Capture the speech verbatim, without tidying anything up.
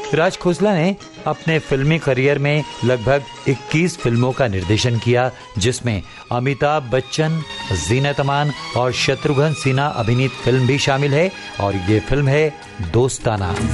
राज खोसला ने अपने फिल्मी करियर में लगभग इक्कीस फिल्मों का निर्देशन किया, जिसमें अमिताभ बच्चन, जीनत अमान और शत्रुघ्न सिन्हा अभिनीत फिल्म भी शामिल है और ये फिल्म है दोस्ताना।